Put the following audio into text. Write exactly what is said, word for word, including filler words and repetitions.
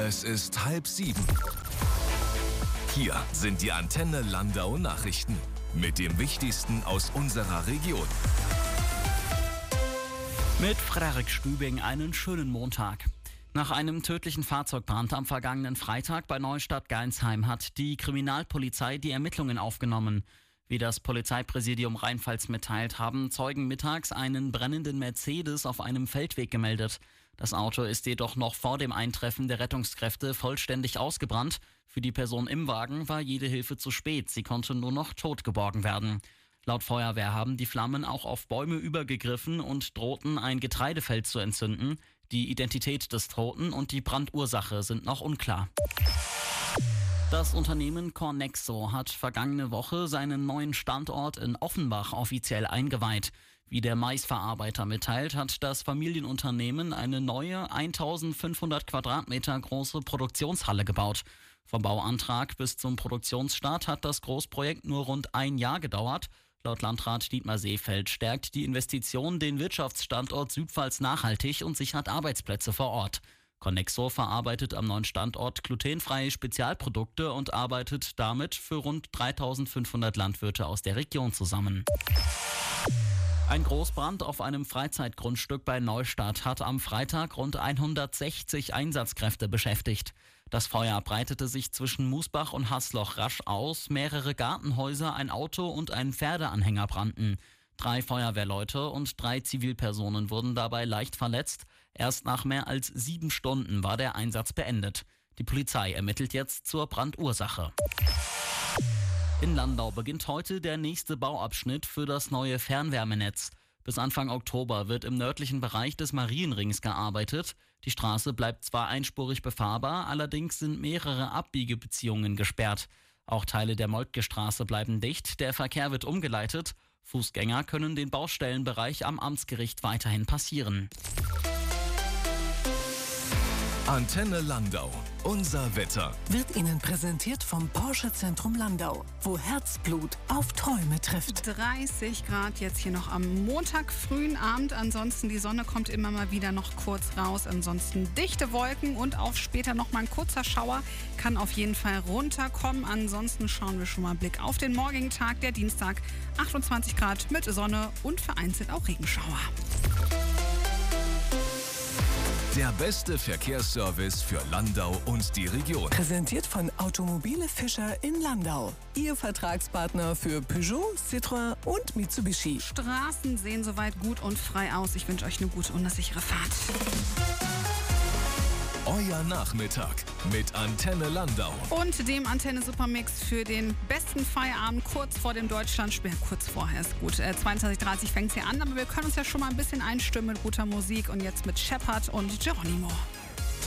Es ist halb sieben. Hier sind die Antenne Landau Nachrichten mit dem Wichtigsten aus unserer Region. Mit Frederik Stübing einen schönen Montag. Nach einem tödlichen Fahrzeugbrand am vergangenen Freitag bei Neustadt-Geinsheim hat die Kriminalpolizei die Ermittlungen aufgenommen. Wie das Polizeipräsidium Rheinpfalz mitteilt, haben Zeugen mittags einen brennenden Mercedes auf einem Feldweg gemeldet. Das Auto ist jedoch noch vor dem Eintreffen der Rettungskräfte vollständig ausgebrannt. Für die Person im Wagen war jede Hilfe zu spät. Sie konnte nur noch tot geborgen werden. Laut Feuerwehr haben die Flammen auch auf Bäume übergegriffen und drohten ein Getreidefeld zu entzünden. Die Identität des Toten und die Brandursache sind noch unklar. Das Unternehmen Cornexo hat vergangene Woche seinen neuen Standort in Offenbach offiziell eingeweiht. Wie der Maisverarbeiter mitteilt, hat das Familienunternehmen eine neue eintausendfünfhundert Quadratmeter große Produktionshalle gebaut. Vom Bauantrag bis zum Produktionsstart hat das Großprojekt nur rund ein Jahr gedauert. Laut Landrat Dietmar Seefeld stärkt die Investition den Wirtschaftsstandort Südpfalz nachhaltig und sichert Arbeitsplätze vor Ort. Cornexo verarbeitet am neuen Standort glutenfreie Spezialprodukte und arbeitet damit für rund dreitausendfünfhundert Landwirte aus der Region zusammen. Ein Großbrand auf einem Freizeitgrundstück bei Neustadt hat am Freitag rund hundertsechzig Einsatzkräfte beschäftigt. Das Feuer breitete sich zwischen Musbach und Haßloch rasch aus. Mehrere Gartenhäuser, ein Auto und ein Pferdeanhänger brannten. Drei Feuerwehrleute und drei Zivilpersonen wurden dabei leicht verletzt. Erst nach mehr als sieben Stunden war der Einsatz beendet. Die Polizei ermittelt jetzt zur Brandursache. In Landau beginnt heute der nächste Bauabschnitt für das neue Fernwärmenetz. Bis Anfang Oktober wird im nördlichen Bereich des Marienrings gearbeitet. Die Straße bleibt zwar einspurig befahrbar, allerdings sind mehrere Abbiegebeziehungen gesperrt. Auch Teile der Moltke-Straße bleiben dicht, der Verkehr wird umgeleitet. Fußgänger können den Baustellenbereich am Amtsgericht weiterhin passieren. Antenne Landau. Unser Wetter wird Ihnen präsentiert vom Porsche Zentrum Landau, wo Herzblut auf Träume trifft. dreißig Grad jetzt hier noch am Montag frühen Abend. Ansonsten die Sonne kommt immer mal wieder noch kurz raus. Ansonsten dichte Wolken und auch später noch mal ein kurzer Schauer kann auf jeden Fall runterkommen. Ansonsten schauen wir schon mal einen Blick auf den morgigen Tag, der Dienstag. achtundzwanzig Grad mit Sonne und vereinzelt auch Regenschauer. Der beste Verkehrsservice für Landau und die Region. Präsentiert von Automobile Fischer in Landau. Ihr Vertragspartner für Peugeot, Citroën und Mitsubishi. Straßen sehen soweit gut und frei aus. Ich wünsche euch eine gute und eine sichere Fahrt. Euer Nachmittag mit Antenne Landau. Und dem Antenne Supermix für den besten Feierabend kurz vor dem Deutschlandspiel. Kurz vorher ist gut. Äh, zweiundzwanzig Uhr dreißig fängt es hier an, aber wir können uns ja schon mal ein bisschen einstimmen mit guter Musik. Und jetzt mit Shepard und Geronimo.